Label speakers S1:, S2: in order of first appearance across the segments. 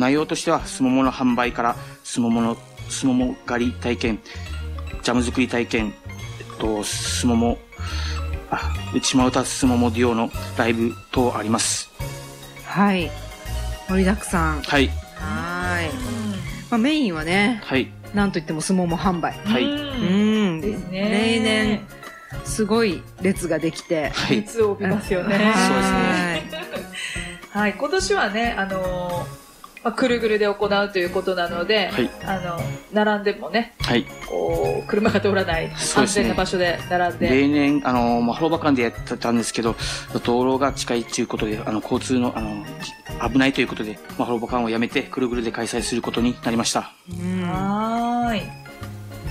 S1: 内容としては、すももの販売から、すもも狩り体験、ジャム作り体験、すもも、島唄すももデュオのライブ等あります。
S2: はい。盛りだくさん。
S1: はい。
S2: メインはね、
S1: はい。
S2: なんといってもすもも販売。
S1: はい。
S3: ですね。
S2: 例年、すごい列ができて。
S3: はい。熱を帯びますよね。
S1: そうですね。
S3: はい。今年はね、くるぐるで行うということなので、はい、並んでもね、はい、こう車が通らない安全な場所で並んで、
S1: 例年まほろば館でやってたんですけど、道路が近いということで交通の危ないということでまほろば館をやめてくるぐるで開催することになりました。
S3: はい。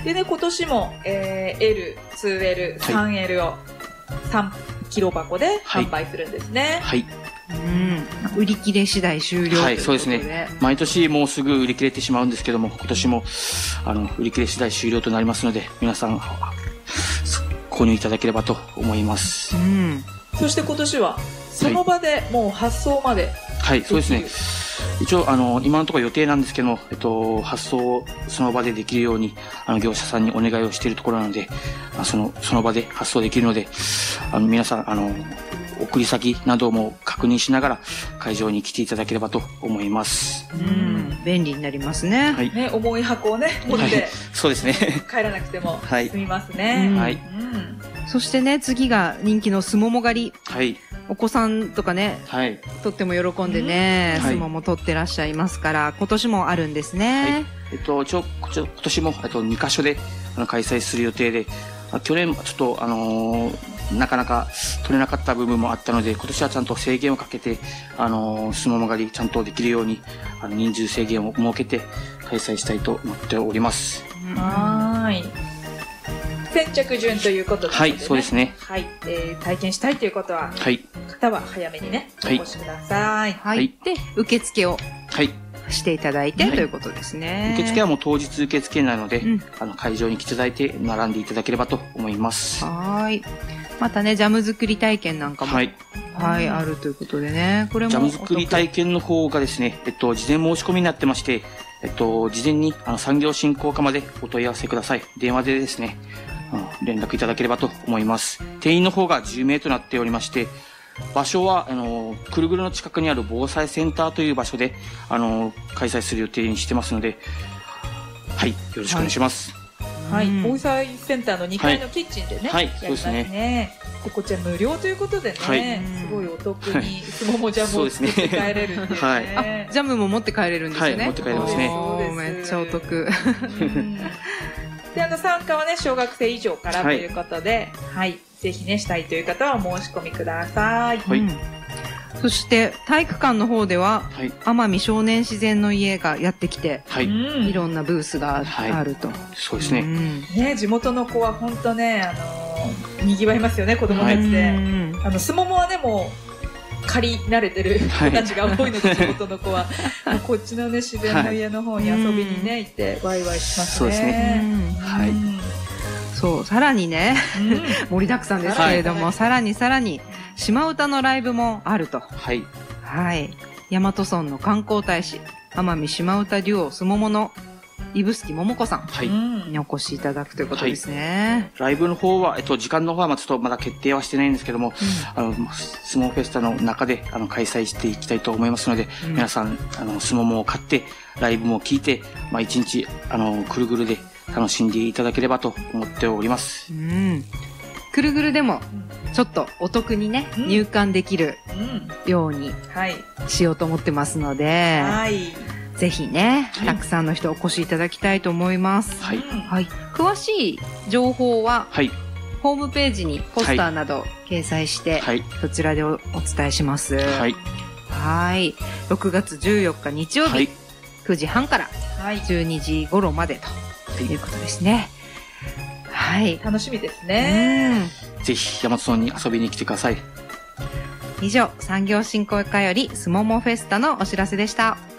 S3: でね、今年も、L、2L、3L を3キロ箱で販売するんですね。
S1: はい。
S2: 売り切れ次第終了。
S1: はい、そうですね。毎年もうすぐ売り切れてしまうんですけども、今年も売り切れ次第終了となりますので、皆さん購入いただければと思います。
S3: そして今年はその場でもう発送まで。
S1: はい、そうですね。一応今のところ予定なんですけども、発送をその場でできるように業者さんにお願いをしているところなので、その場で発送できるので、皆さん送り先なども確認しながら会場に来ていただければと思います。
S2: 便利になりますね。
S3: はい。ね、重い箱をね持って、はい、
S1: そうですね。
S3: 帰らなくても済みますね。
S1: はい。
S2: そしてね、次が人気のすもも狩り。
S1: はい。
S2: お子さんとかね、はい、とっても喜んでね、すもも取ってらっしゃいますから、今年もあるんですね。
S1: はい。今年も2カ所で開催する予定で、去年ちょっとなかなか取れなかった部分もあったので、今年はちゃんと制限をかけて、すもも狩りちゃんとできるように、人数制限を設けて開催したいと思っております。
S3: はい。先着順ということで、ね。
S1: はい、そうですね。
S3: はい。体験したいということは、
S1: はい。
S3: 方は早めにね、お越しください。
S2: はい。で、受付を。
S1: はい。
S2: していただいて、ということですね。
S1: 受付はもう当日受付なので、会場に来ていただいて並んでいただければと思います。
S2: はい。またね、ジャム作り体験なんかも、はい、あるということでね、これも
S1: ジャム作り体験の方がですね、事前申し込みになってまして、事前に産業振興課までお問い合わせください。電話でですね、連絡いただければと思います。定員の方が10名となっておりまして、場所はくるぐるの近くにある防災センターという場所で開催する予定にしてますので、はい、よろしくお願いします。
S3: はい、防災センターの2階のキッチンでね、
S1: はい、
S3: やりますね。でこちら無料ということでね、すごいお得にすももジャムを作って帰れるっていうね。
S1: はい。
S2: ジャムも持って帰れるんですよね。
S1: はい、持って帰れますね。
S2: めっちゃお得。
S3: で参加はね小学生以上からということで、はい、ぜひねしたいという方はお申し込みください。
S1: はい。
S2: そして体育館の方では、奄美少年自然の家がやってきて、いろんなブースがあると。
S1: そうですね。
S3: ね、地元の子は本当ね賑わいますよね、子供たちで。すももはねもう借り慣れてる子たちが多いので、地元の子はこっちのね自然の家の方に遊びにね行ってワイワイしますね。
S1: そうですね。はい。
S2: そう、さらにね、盛りだくさんですけれども、さらに島唄のライブもあると。
S1: はい。
S2: はい。大和村の観光大使、奄美島唄デュオすももの指宿桃子さんにお越しいただくということですね。
S1: ライブの方は、時間の方はちょっとまだ決定はしてないんですけども、相撲フェスタの中で開催していきたいと思いますので、皆さん相撲も買ってライブも聞いて、一日くるぐるで楽しんでいただければと思っております。
S2: くるぐるでもちょっとお得にね、入館できるようにしようと思ってますので、ぜひね、たくさんの人お越しいただきたいと思います。はい。詳しい情報は、ホームページにポスターなど掲載して、そちらでお伝えします。はい。6月14日日曜日、9時半から12時頃までということですね。はい。
S3: 楽しみですね。
S1: ぜひ、大和村に遊びに来てください。
S2: 以上、産業振興課よりすももフェスタのお知らせでした。